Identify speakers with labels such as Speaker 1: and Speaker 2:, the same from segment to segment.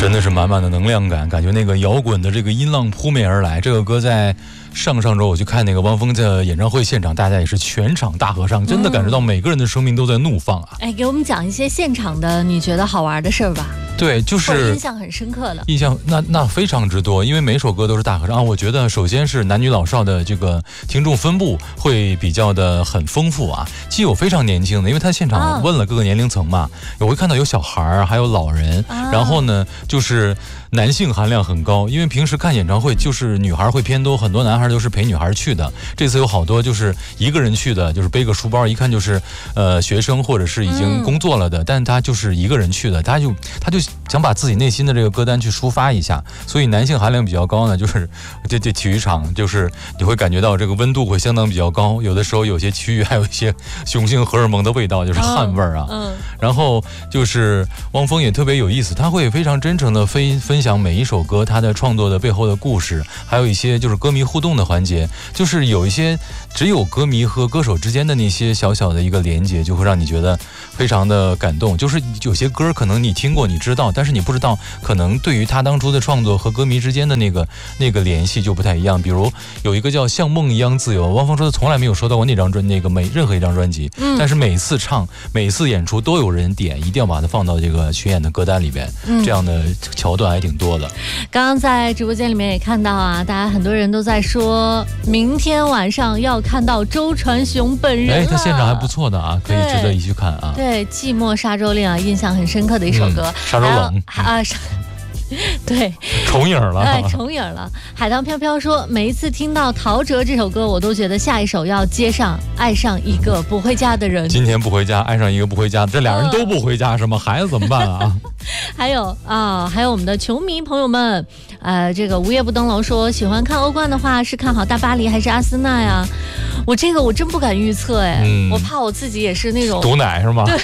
Speaker 1: 真的是满满的能量感，感觉那个摇滚的这个音浪扑面而来。这个歌在上周我去看那个汪峰的演唱会现场，大家也是全场大合唱，真的感觉到每个人的生命都在怒放啊！
Speaker 2: 哎，给我们讲一些现场的你觉得好玩的事儿吧。
Speaker 1: 对，就是
Speaker 2: 印象很深刻的，
Speaker 1: 印象那非常之多，因为每首歌都是大合唱。我觉得首先是男女老少的这个听众分布会比较的很丰富啊，既有非常年轻的，因为他现场问了各个年龄层嘛，我会看到有小孩儿，还有老人，然后呢就是男性含量很高，因为平时看演唱会就是女孩会偏多，很多男孩都是陪女孩去的。这次有好多就是一个人去的，就是背个书包，一看就是学生或者是已经工作了的，但他就是一个人去的，他就想把自己内心的这个歌单去抒发一下，所以男性含量比较高呢，就是这体育场就是你会感觉到这个温度会相当比较高，有的时候有些区域还有一些雄性荷尔蒙的味道，就是汗味儿啊。然后就是汪峰也特别有意思，他会非常真诚的分享每一首歌他的创作的背后的故事，还有一些就是歌迷互动的环节，就是有一些只有歌迷和歌手之间的那些小小的一个连接，就会让你觉得非常的感动。就是有些歌可能你听过你知道，但是你不知道可能对于他当初的创作和歌迷之间的那个联系就不太一样。比如有一个叫《像梦一样自由》，汪峰说他从来没有收到过那张任何一张专辑，但是每次唱每次演出都有人点，一定要把它放到这个巡演的歌单里边，这样的桥段还挺多的。
Speaker 2: 刚刚在直播间里面也看到啊，大家很多人都在说明天晚上要看到周传雄本人了。
Speaker 1: 他现场还不错的啊，可以值得一去看啊。
Speaker 2: 对，寂寞沙洲令啊，印象很深刻的一首歌。
Speaker 1: 沙洲冷
Speaker 2: 啊，对，
Speaker 1: 重影了，
Speaker 2: 重影了。海棠飘飘说，每一次听到陶喆这首歌，我都觉得下一首要接上爱上一个不回家的人。
Speaker 1: 今天不回家，爱上一个不回家，这俩人都不回家是吗？孩子怎么办啊？
Speaker 2: 还有我们的球迷朋友们，这个无夜不登楼说，喜欢看欧冠的话，是看好大巴黎还是阿森纳呀？我真不敢预测我怕我自己也是那种
Speaker 1: 毒奶是吗？
Speaker 2: 对。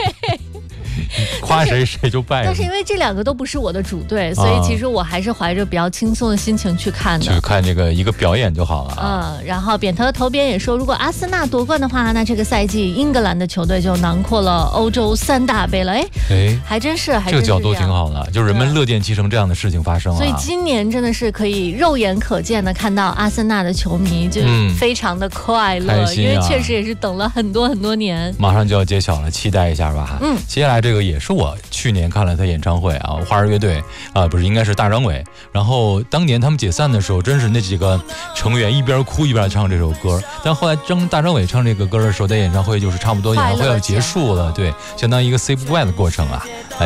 Speaker 1: 夸谁就败了。
Speaker 2: 但是因为这两个都不是我的主队，所以其实我还是怀着比较轻松的心情去看的，
Speaker 1: 去看这个一个表演就好了。
Speaker 2: 然后扁头头边也说，如果阿森纳夺冠的话，那这个赛季英格兰的球队就囊括了欧洲3大杯了。还真是
Speaker 1: 这个角度挺好的，就是人们乐见其成这样的事情发生了。
Speaker 2: 所以今年真的是可以肉眼可见的看到阿森纳的球迷就非常的快乐，因为确实也是等了很多年。
Speaker 1: 马上就要揭晓了，期待一下吧。接下来这个也是我去年看了他演唱会啊，花儿乐队不是，应该是大张伟。然后当年他们解散的时候，真是那几个成员一边哭一边唱这首歌。但后来大张伟唱这个歌的时候，在演唱会就是差不多演唱会要结束了，对，相当于一个 say goodbye 的过程啊。